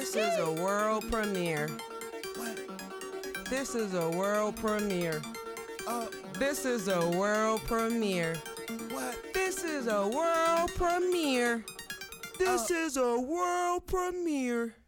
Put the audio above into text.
This is a world premiere. What? This is a world premiere. This is a world premiere. What? This is a world premiere. This is a world premiere.